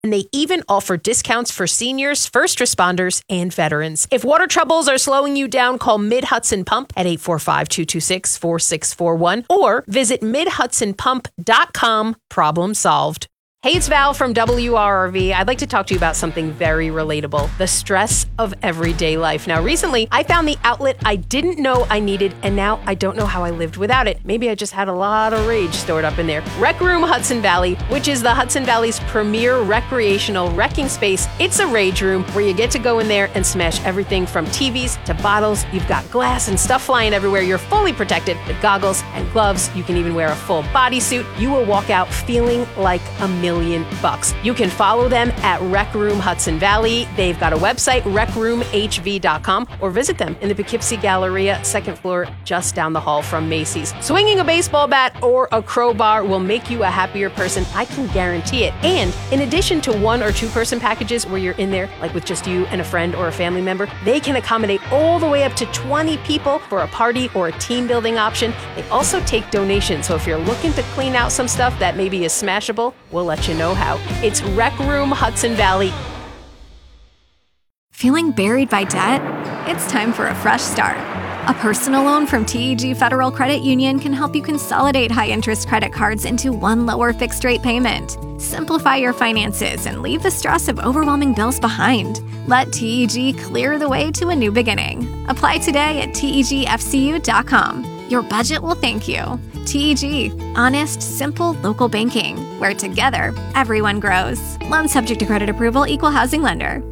And they even offer discounts for seniors, first responders, and veterans. If water troubles are slowing you down, call Mid-Hudson Pump at 845-226-4641 or visit midhudsonpump.com. Problem solved. Hey, it's Val from WRRV. I'd like to talk to you about something very relatable, the stress of everyday life. Now, recently, I found the outlet I didn't know I needed, and now I don't know how I lived without it. Maybe I just had a lot of rage stored up in there. Rec Room Hudson Valley, which is the Hudson Valley's premier recreational wrecking space. It's a rage room where you get to go in there and smash everything from TVs to bottles. You've got glass and stuff flying everywhere. You're fully protected with goggles and gloves. You can even wear a full bodysuit. You will walk out feeling like $1 million. You can follow them at Rec Room Hudson Valley. They've got a website, recroomhv.com, or visit them in the Poughkeepsie Galleria, second floor, just down the hall from Macy's. Swinging a baseball bat or a crowbar will make you a happier person. I can guarantee it. And in addition to 1 or 2 person packages where you're in there, like with just you and a friend or a family member, they can accommodate all the way up to 20 people for a party or a team building option. They also take donations. So if you're looking to clean out some stuff that maybe is smashable, we'll let you know how. It's Rec Room Hudson Valley. Feeling buried by debt? It's time for a fresh start. A personal loan from TEG Federal Credit Union can help you consolidate high-interest credit cards into one lower fixed-rate payment. Simplify your finances and leave the stress of overwhelming bills behind. Let TEG clear the way to a new beginning. Apply today at tegfcu.com. Your budget will thank you. TEG, honest, simple local banking, where together everyone grows. Loan subject to credit approval, equal housing lender.